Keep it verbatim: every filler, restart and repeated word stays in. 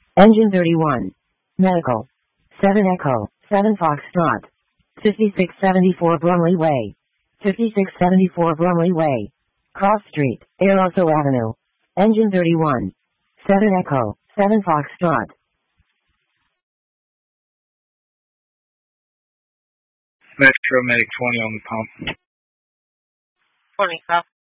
Engine thirty-one. Medical. seven Echo, seven Foxtrot. fifty-six seventy-four Brumley Way. fifty-six seventy-four Brumley Way. Cross Street, Aroso Avenue. Engine thirty-one. seven Echo, seven Foxtrot. Metro Medic twenty on the pump. twenty, copy.